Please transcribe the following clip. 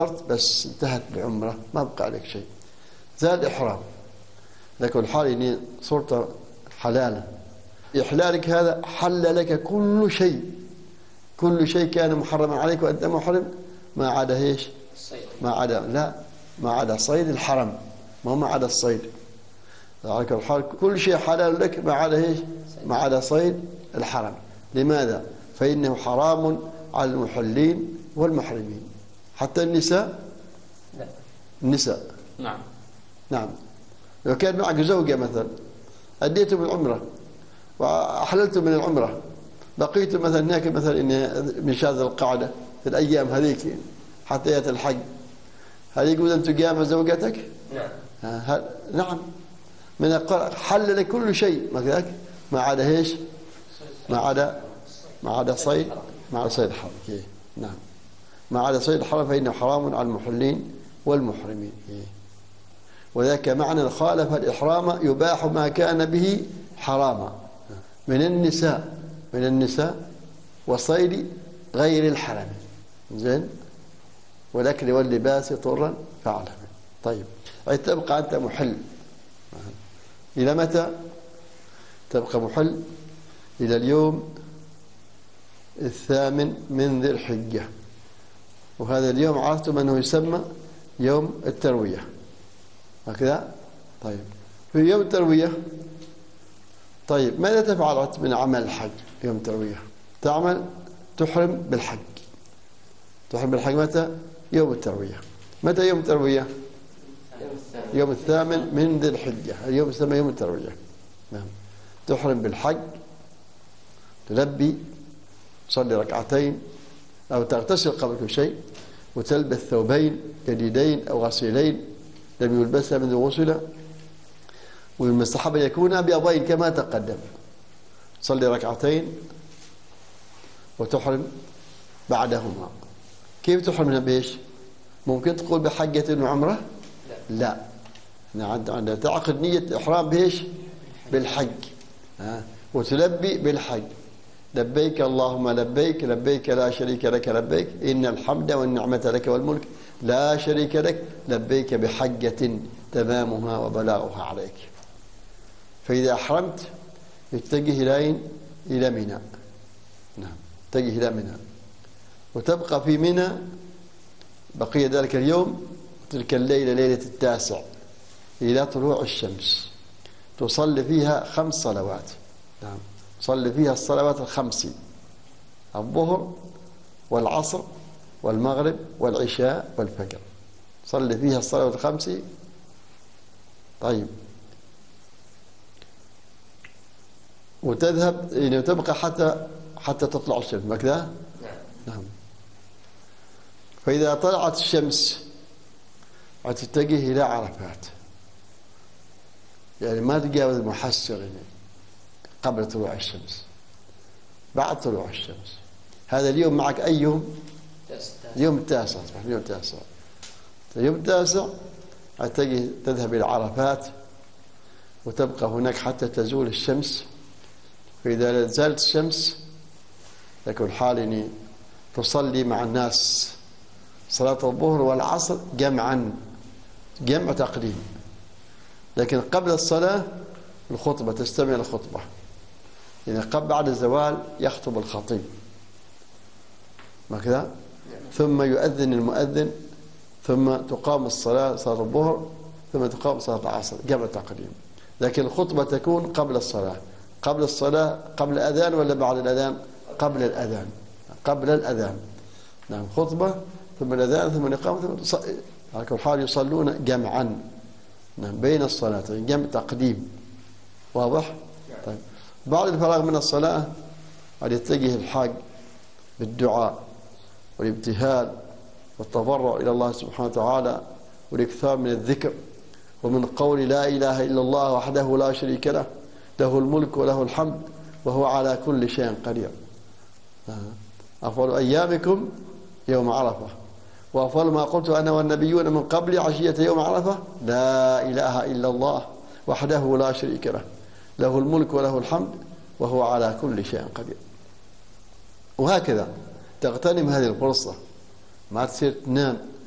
بس انتهت بعمرة ما بقى عليك شيء. زاد الإحرام لكن الحال إني صرت حلالا. إحلالك هذا حل لك كل شيء، كل شيء كان محرما عليك وأنت محرم ما عدا ايش؟ ما عدا لا ما عدا صيد الحرم، ما عدا الصيد. على كل حال كل شيء حلال لك ما عدا ايش؟ ما عدا صيد الحرم. لماذا؟ فإنه حرام على المحلين والمحرمين. حتى النساء؟ لا. النساء نعم. لو كان معك زوجة مثلا أديته بالعمرة وأحللته من العمرة، بقيت مثلا هناك مثلا من شهر القعدة في الأيام هذيك حتى يأتي الحج، هل يقول أن تقام زوجتك؟ نعم. نعم. من حل لك كل شيء ما كذاك ما عدا ايش؟ ما عدا صيد الحرم. نعم. ما عدا صيد الحرم فإنه حرام على المحلين والمحرمين. وذاك معنى خالف الإحرام يباح ما كان به حراما من النساء وصيد غير الحرم. زين. والأكل واللباس طرا فعلا. طيب تبقى أنت محل إلى متى؟ تبقى محل إلى اليوم 8 من ذي الحجة، وهذا اليوم عرفتم أنه يسمى يوم التروية هكذا. طيب في يوم التروية، طيب ماذا تفعل من عمل الحج يوم التروية؟ تحرم بالحج. تحرم بالحج متى؟ يوم التروية. متى يوم التروية؟ يوم 8 من ذي الحجة، اليوم يسمى يوم التروية. نعم. تحرم بالحج، تلبي، تصلي ركعتين أو تغتسل قبل كل شيء، وتلبس ثوبين جديدين أو غسيلين لم يلبسها منذ غسل، والمستحب أن يكون أبيضين كما تقدم. تصلي ركعتين وتحرم بعدهما. كيف تحرم منها بإيش؟ ممكن تقول بحجة وعمرة؟ لا. عندنا تعقد نية الإحرام بإيش؟ بالحج. وتلبي بالحج. لبيك اللهم لبيك، لبيك لا شريك لك لبيك، إن الحمد والنعمة لك والملك لا شريك لك، لبيك بحجة تمامها وبلاغها عليك. فإذا أحرمت اتجه إلى منى. نعم. اتجه إلى منى وتبقى في منى بقية ذلك اليوم، تلك الليلة ليلة 9 إلى طلوع الشمس. تصلي فيها 5 صلوات. نعم. تصلي فيها الصلوات ال5: الظهر والعصر والمغرب والعشاء والفجر. صلي فيها الصلوات ال5. طيب وتذهب يعني تبقى حتى تطلع الشمس هكذا. نعم. فإذا طلعت الشمس تتجه إلى عرفات، يعني ما تجاوز المحسر يعني قبل طلوع الشمس، بعد طلوع الشمس. هذا اليوم معك أي يوم؟ يوم 9. يوم 9. يوم 9 تذهب إلى عرفات وتبقى هناك حتى تزول الشمس. فإذا زالت الشمس يكون حال إني تصلي مع الناس صلاة الظهر والعصر جمعا، جمع تقديم. لكن قبل الصلاة الخطبة، تستمع الخطبة. يعني قبل بعد الزوال يخطب الخطيب هكذا، ثم يؤذن المؤذن، ثم تقام الصلاة صلاة الظهر، ثم تقام صلاة العصر جمع تقديم. لكن الخطبة تكون قبل الصلاة. قبل الصلاة قبل الأذان ولا بعد الأذان؟ قبل الأذان. قبل الأذان. نعم. خطبة ثم الأذان ثم الإقامة ثم على كل حال يصلون جمعا. نعم. بين الصلاتين جمع تقديم. واضح؟ طيب بعد الفراغ من الصلاة يتجه الحاج بالدعاء والابتهال والتضرع إلى الله سبحانه وتعالى والإكثار من الذكر ومن قول لا إله إلا الله وحده لا شريك له، له الملك وله الحمد وهو على كل شيء قدير. أفضل أيامكم يوم عرفة، وأفضل ما قلت أنا والنبيون من قبل عشية يوم عرفة لا إله إلا الله وحده لا شريك له، له الملك وله الحمد وهو على كل شيء قدير. وهكذا تغتنم هذه الفرصة، ما تصير تنام